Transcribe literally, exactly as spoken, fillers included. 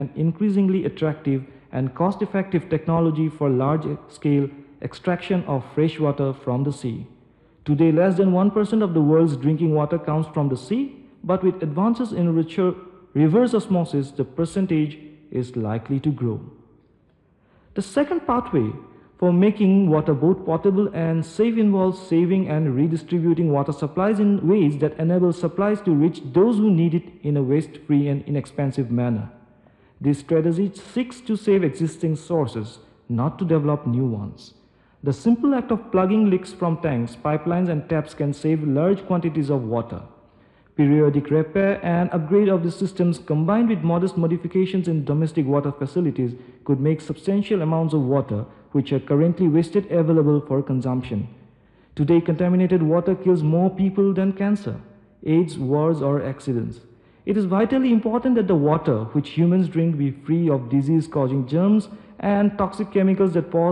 an increasingly attractive and cost-effective technology for large-scale extraction of fresh water from the sea. Today, less than one percent of the world's drinking water comes from the sea, but with advances in richer reverse osmosis, the percentage is likely to grow. The second pathway for making water both potable and safe involves saving and redistributing water supplies in ways that enable supplies to reach those who need it in a waste-free and inexpensive manner. This strategy seeks to save existing sources, not to develop new ones. The simple act of plugging leaks from tanks, pipelines, and taps can save large quantities of water. Periodic repair and upgrade of the systems combined with modest modifications in domestic water facilities could make substantial amounts of water which are currently wasted available for consumption. Today, contaminated water kills more people than cancer, AIDS, wars, or accidents. It is vitally important that the water which humans drink be free of disease-causing germs and toxic chemicals that cause